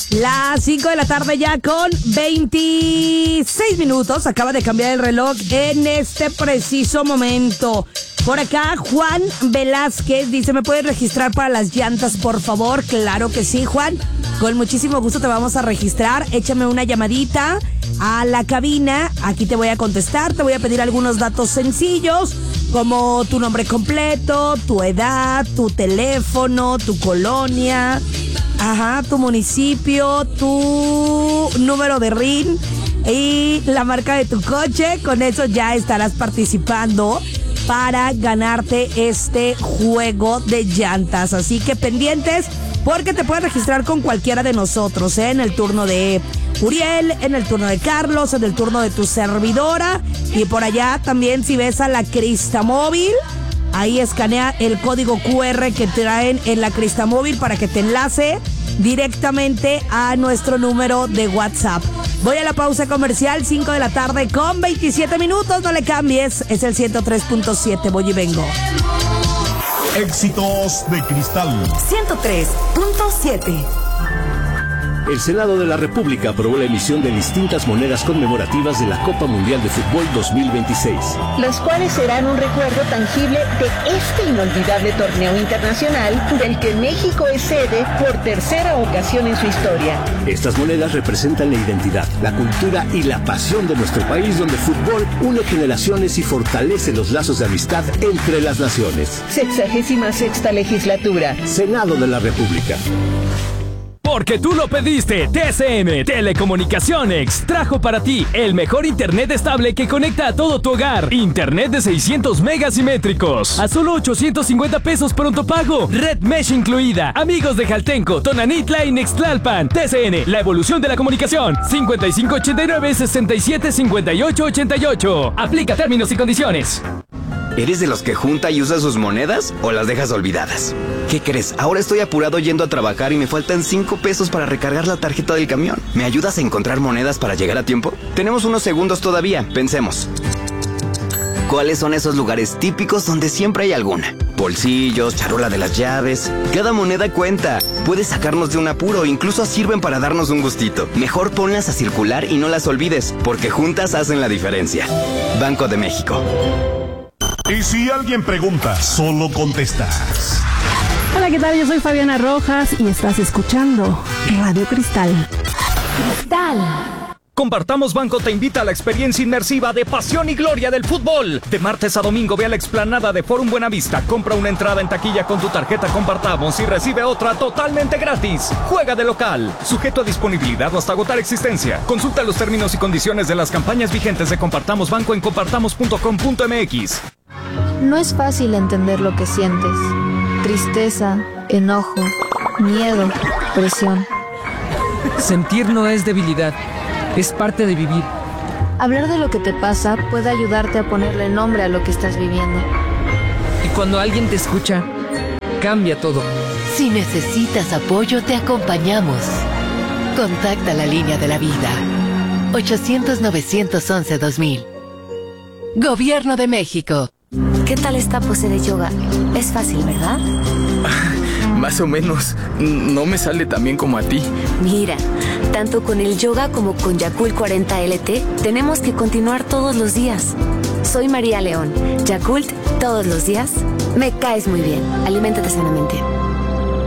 Las 5 de la tarde ya con 26 minutos. Acaba de cambiar el reloj en este preciso momento. Por acá, Juan Velázquez dice, ¿me puedes registrar para las llantas, por favor? Claro que sí, Juan. Con muchísimo gusto te vamos a registrar. Échame una llamadita a la cabina. Aquí te voy a contestar. Te voy a pedir algunos datos sencillos, como tu nombre completo, tu edad, tu teléfono, tu colonia, tu municipio, tu número de RIN y la marca de tu coche. Con eso ya estarás participando para ganarte este juego de llantas. Así que pendientes, porque te puedes registrar con cualquiera de nosotros, en el turno de Uriel, en el turno de Carlos, en el turno de tu servidora. Y por allá también, si ves a la Cristamóvil, ahí escanea el código QR que traen en la Cristamóvil para que te enlace directamente a nuestro número de WhatsApp. Voy a la pausa comercial, 5 de la tarde con 27 minutos. No le cambies, es el 103.7. Voy y vengo. Éxitos de Cristal 103.7. El Senado de la República aprobó la emisión de distintas monedas conmemorativas de la Copa Mundial de Fútbol 2026. Las cuales serán un recuerdo tangible de este inolvidable torneo internacional del que México es sede por tercera ocasión en su historia. Estas monedas representan la identidad, la cultura y la pasión de nuestro país, donde el fútbol une generaciones y fortalece los lazos de amistad entre las naciones. 66ª legislatura. Senado de la República. Porque tú lo pediste, TCM Telecomunicaciones trajo para ti el mejor internet estable que conecta a todo tu hogar. Internet de 600 megas simétricos a solo 850 pesos pronto pago. Red Mesh incluida. Amigos de Jaltenco, Tonanitla y Nextlalpan. TCN, la evolución de la comunicación. 5589-675888. Aplica términos y condiciones. ¿Eres de los que junta y usa sus monedas o las dejas olvidadas? ¿Qué crees? Ahora estoy apurado yendo a trabajar y me faltan 5 pesos para recargar la tarjeta del camión. ¿Me ayudas a encontrar monedas para llegar a tiempo? Tenemos unos segundos todavía, pensemos. ¿Cuáles son esos lugares típicos donde siempre hay alguna? Bolsillos, charola de las llaves. Cada moneda cuenta. Puede sacarnos de un apuro, incluso sirven para darnos un gustito. Mejor ponlas a circular y no las olvides, porque juntas hacen la diferencia. Banco de México. Y si alguien pregunta, solo contestas. Hola, ¿qué tal? Yo soy Fabiana Rojas y estás escuchando Radio Cristal. Cristal. Compartamos Banco te invita a la experiencia inmersiva de pasión y gloria del fútbol. De martes a domingo ve a la explanada de Forum Buenavista, compra una entrada en taquilla con tu tarjeta Compartamos y recibe otra totalmente gratis. Juega de local, sujeto a disponibilidad o hasta agotar existencia. Consulta los términos y condiciones de las campañas vigentes de Compartamos Banco en compartamos.com.mx. No es fácil entender lo que sientes. Tristeza, enojo, miedo, presión. Sentir no es debilidad, es parte de vivir. Hablar de lo que te pasa puede ayudarte a ponerle nombre a lo que estás viviendo. Y cuando alguien te escucha, cambia todo. Si necesitas apoyo, te acompañamos. Contacta la línea de la vida. 800-911-2000. Gobierno de México. ¿Qué tal esta pose de yoga? Es fácil, ¿verdad? Más o menos. No me sale tan bien como a ti. Mira, tanto con el yoga como con Yakult 40 LT, tenemos que continuar todos los días. Soy María León. Yakult, todos los días. Me caes muy bien. Aliméntate sanamente.